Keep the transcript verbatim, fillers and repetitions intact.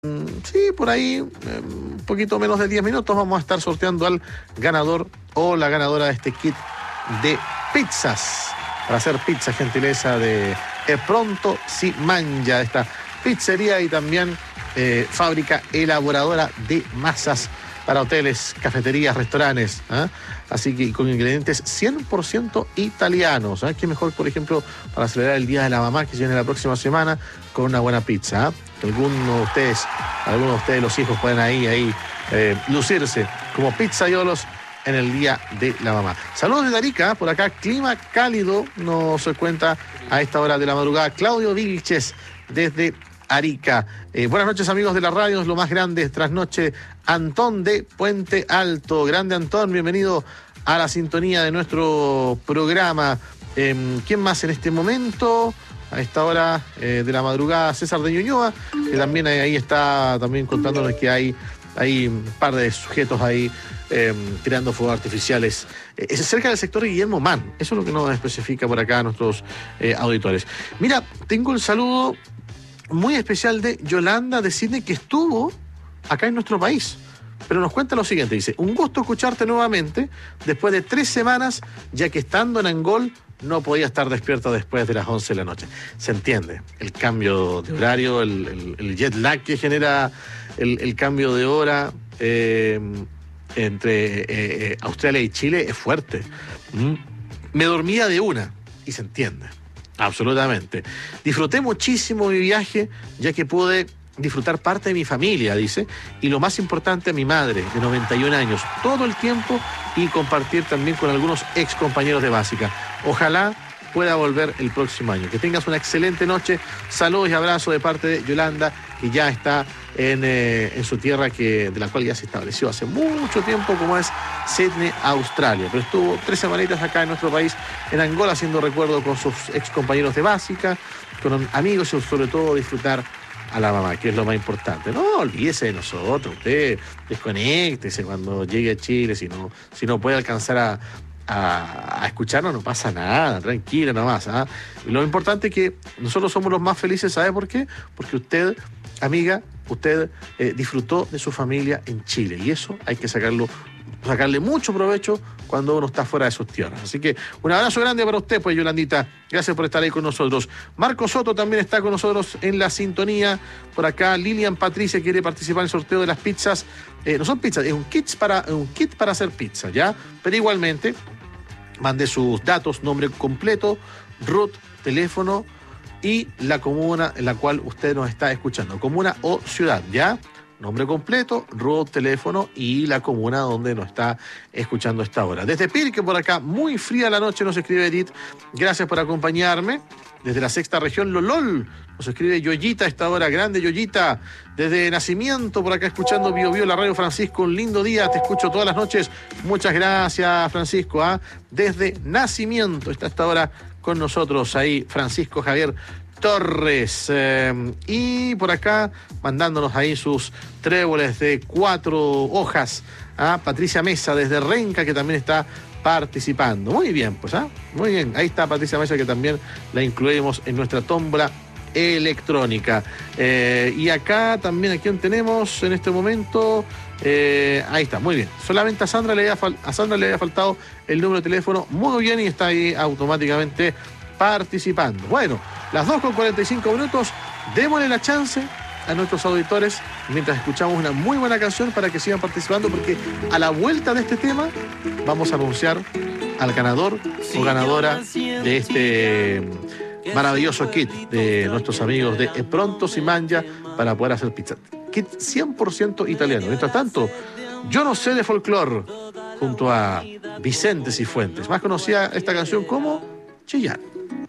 Sí, por ahí, eh, un poquito menos de diez minutos, vamos a estar sorteando al ganador o la ganadora de este kit de pizzas. Para hacer pizza, gentileza de E Pronto Si Mangia, esta pizzería y también eh, fábrica elaboradora de masas para hoteles, cafeterías, restaurantes, ¿eh? Así que con ingredientes cien por ciento italianos, ¿eh? Qué mejor, por ejemplo, para celebrar el Día de la Mamá que se viene la próxima semana con una buena pizza, ¿eh? Que algunos de ustedes, algunos de ustedes, los hijos, pueden ahí, ahí eh, lucirse como pizzaiolos en el Día de la Mamá. Saludos desde Arica, por acá, clima cálido, nos cuenta a esta hora de la madrugada Claudio Vilches desde Arica. Eh, buenas noches, amigos de la radio, es lo más grande, trasnoche, Antón de Puente Alto. Grande Antón, bienvenido a la sintonía de nuestro programa. Eh, ¿Quién más en este momento? A esta hora eh, de la madrugada, César de Ñuñoa, que también ahí está también contándonos que hay, hay un par de sujetos ahí eh, tirando fuegos artificiales. Eh, es cerca del sector de Guillermo Mann. Eso es lo que nos especifica por acá a nuestros eh, auditores. Mira, tengo el saludo muy especial de Yolanda de Sydney, que estuvo acá en nuestro país. Pero nos cuenta lo siguiente, dice: un gusto escucharte nuevamente después de tres semanas, ya que estando en Angol no podía estar despierto después de las once de la noche. Se entiende, el cambio de horario, el, el, el jet lag que genera el, el cambio de hora eh, entre eh, eh, Australia y Chile es fuerte. ¿Mm? Me dormía de una, y se entiende, absolutamente. Disfruté muchísimo mi viaje, ya que pude disfrutar parte de mi familia, dice, y lo más importante, mi madre, de noventa y un años, todo el tiempo, y compartir también con algunos ex compañeros de básica. Ojalá pueda volver el próximo año. Que tengas una excelente noche. Saludos y abrazos de parte de Yolanda, que ya está en, eh, en su tierra, que, de la cual ya se estableció hace mucho tiempo, como es Sydney, Australia. Pero estuvo tres semanitas acá en nuestro país, en Angola, haciendo recuerdo con sus ex compañeros de básica, con amigos y sobre todo disfrutar a la mamá, que es lo más importante. No olvídese de nosotros, usted desconéctese cuando llegue a Chile, si no, si no puede alcanzar a, a, a escucharnos, no pasa nada, tranquila nomás, ¿ah? Y lo importante es que nosotros somos los más felices, ¿sabe por qué? Porque usted, amiga, usted eh, disfrutó de su familia en Chile, y eso hay que sacarlo sacarle mucho provecho cuando uno está fuera de sus tierras. Así que un abrazo grande para usted, pues, Yolandita. Gracias por estar ahí con nosotros. Marco Soto también está con nosotros en la sintonía. Por acá, Lilian Patricia quiere participar en el sorteo de las pizzas. Eh, no son pizzas, es un kit para, un kit para hacer pizza, ¿ya? Pero igualmente, mande sus datos, nombre completo, root, teléfono y la comuna en la cual usted nos está escuchando. Comuna o ciudad, ¿ya? Nombre completo, root, teléfono y la comuna donde nos está escuchando a esta hora. Desde Pirque, por acá, muy fría la noche, nos escribe Edith. Gracias por acompañarme. Desde la sexta región, Lolol, nos escribe Yoyita a esta hora. Grande Yoyita. Desde Nacimiento, por acá escuchando Bio Bio, la radio. Francisco, un lindo día, te escucho todas las noches. Muchas gracias, Francisco. ¿eh? Desde Nacimiento está a esta hora con nosotros ahí Francisco Javier Torres, eh, y por acá mandándonos ahí sus tréboles de cuatro hojas a Patricia Mesa desde Renca, que también está participando. Muy bien, pues, ¿ah? ¿eh? Muy bien, ahí está Patricia Mesa, que también la incluimos en nuestra tómbola electrónica. Eh, y acá también, ¿a quién tenemos en este momento? Eh, ahí está, muy bien. Solamente a Sandra, le había fal- a Sandra le había faltado el número de teléfono. Muy bien, y está ahí automáticamente participando. Bueno, las dos con cuarenta y cinco minutos, démosle la chance a nuestros auditores mientras escuchamos una muy buena canción para que sigan participando, porque a la vuelta de este tema vamos a anunciar al ganador o ganadora de este maravilloso kit de nuestros amigos de E Pronto Si Mangia para poder hacer pizza. Kit cien por ciento italiano. Mientras tanto, Yo no sé de folclore junto a Vicente Cifuentes, más conocida esta canción como Chillán.